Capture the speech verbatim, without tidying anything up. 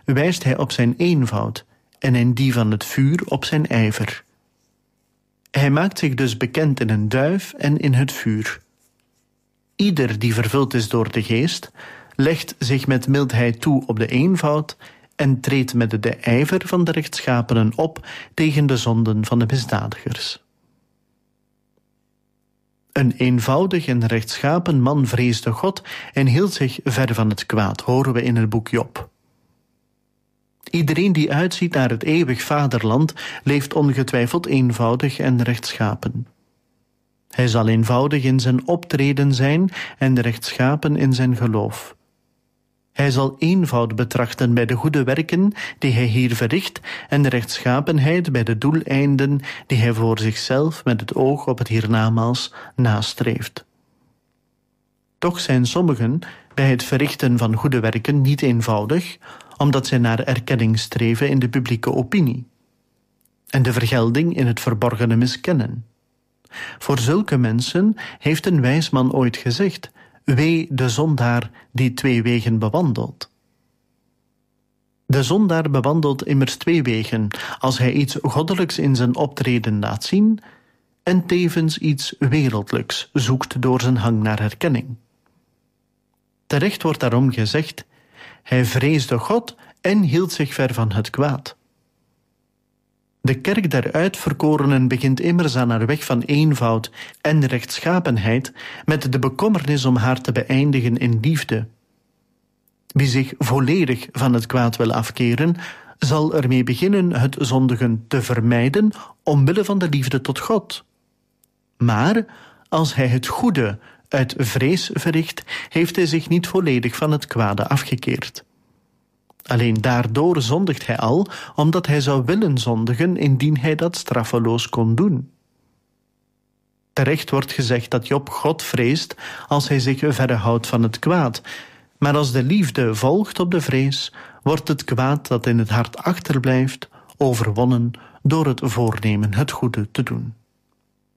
wijst hij op zijn eenvoud en in die van het vuur op zijn ijver. Hij maakt zich dus bekend in een duif en in het vuur. Ieder die vervuld is door de geest, legt zich met mildheid toe op de eenvoud en treedt met de ijver van de rechtschapenen op tegen de zonden van de misdadigers. Een eenvoudig en rechtschapen man vreesde God en hield zich ver van het kwaad, horen we in het boek Job. Iedereen die uitziet naar het eeuwig vaderland leeft ongetwijfeld eenvoudig en rechtschapen. Hij zal eenvoudig in zijn optreden zijn en rechtschapen in zijn geloof. Hij zal eenvoud betrachten bij de goede werken die hij hier verricht en de rechtschapenheid bij de doeleinden die hij voor zichzelf met het oog op het hiernamaals nastreeft. Toch zijn sommigen bij het verrichten van goede werken niet eenvoudig, omdat zij naar erkenning streven in de publieke opinie en de vergelding in het verborgene miskennen. Voor zulke mensen heeft een wijs man ooit gezegd: wee de zondaar die twee wegen bewandelt. De zondaar bewandelt immers twee wegen, als hij iets goddelijks in zijn optreden laat zien en tevens iets wereldlijks zoekt door zijn hang naar herkenning. Terecht wordt daarom gezegd: hij vreesde God en hield zich ver van het kwaad. De kerk der uitverkorenen begint immers aan haar weg van eenvoud en rechtschapenheid met de bekommernis om haar te beëindigen in liefde. Wie zich volledig van het kwaad wil afkeren, zal ermee beginnen het zondigen te vermijden omwille van de liefde tot God. Maar als hij het goede uit vrees verricht, heeft hij zich niet volledig van het kwade afgekeerd. Alleen daardoor zondigt hij al, omdat hij zou willen zondigen indien hij dat straffeloos kon doen. Terecht wordt gezegd dat Job God vreest als hij zich verre houdt van het kwaad. Maar als de liefde volgt op de vrees, wordt het kwaad dat in het hart achterblijft overwonnen door het voornemen het goede te doen.